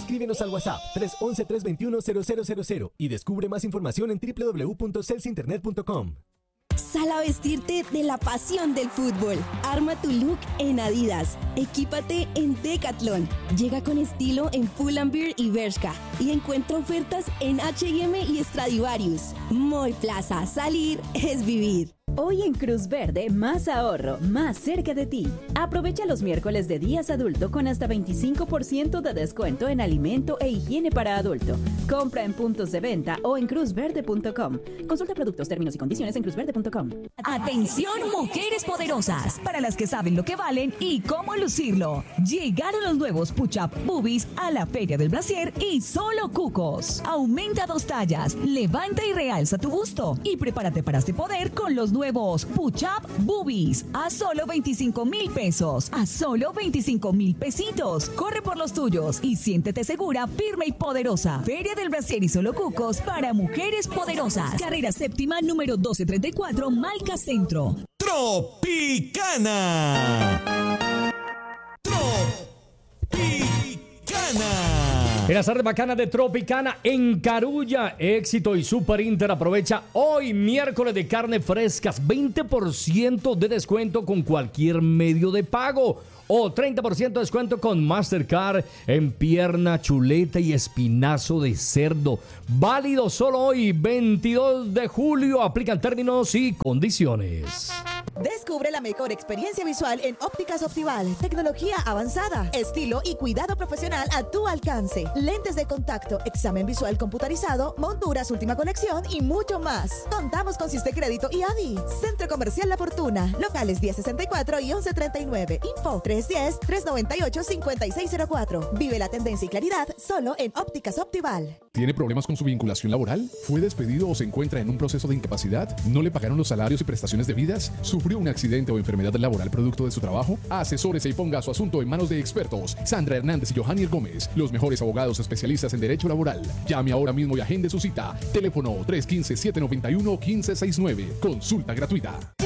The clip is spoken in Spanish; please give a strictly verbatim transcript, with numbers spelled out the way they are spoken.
Escríbenos al WhatsApp tres once, tres veintiuno, cero cero cero cero y descubre más información en doble u doble u doble u punto celsa internet punto com. Sal a vestirte de la pasión del fútbol. Arma tu look en Adidas. Equípate en Decathlon. Llega con estilo en Pull&Bear y Bershka. Y encuentra ofertas en H y M y Stradivarius. Mall Plaza. Salir es vivir. Hoy en Cruz Verde, más ahorro, más cerca de ti. Aprovecha los miércoles de días adulto con hasta veinticinco por ciento de descuento en alimento e higiene para adulto. Compra en puntos de venta o en cruz verde punto com. Consulta productos, términos y condiciones en cruz verde punto com. Atención, mujeres poderosas, para las que saben lo que valen y cómo lucirlo. Llegaron los nuevos Push-Up Boobies a la Feria del Brasier y solo cucos. Aumenta dos tallas, levanta y realza tu busto y prepárate para este poder con los nuevos Push-Up Boobies a solo veinticinco mil pesos, a solo veinticinco mil pesitos. Corre por los tuyos y siéntete segura, firme y poderosa. Feria del Brasier y solo cucos para mujeres poderosas. Carrera séptima número doce treinta y cuatro, Malca Centro. Tropicana. Tropicana. En las tardes bacanas de Tropicana en Carulla, Éxito y Super Inter aprovecha hoy miércoles de carne frescas, veinte por ciento de descuento con cualquier medio de pago o treinta por ciento de descuento con Mastercard en pierna, chuleta y espinazo de cerdo. Válido solo hoy, veintidós de julio. Aplican términos y condiciones. Descubre la mejor experiencia visual en Ópticas Optival. Tecnología avanzada, estilo y cuidado profesional a tu alcance. Lentes de contacto, examen visual computarizado, monturas última colección y mucho más. Contamos con Siste Crédito y A D I. Centro Comercial La Fortuna. Locales diez sesenta y cuatro y once treinta y nueve. Info tres uno cero, tres nueve ocho, cinco seis cero cuatro. Vive la tendencia y claridad solo en Ópticas Optival. ¿Tiene problemas con su vinculación laboral? ¿Fue despedido o se encuentra en un proceso de incapacidad? ¿No le pagaron los salarios y prestaciones debidas? ¿Sufrió un accidente o enfermedad laboral producto de su trabajo? Asesórese y ponga su asunto en manos de expertos. Sandra Hernández y Johannier Gómez, los mejores abogados especialistas en derecho laboral. Llame ahora mismo y agende su cita. Teléfono tres uno cinco, siete nueve uno, uno cinco seis nueve. Consulta gratuita.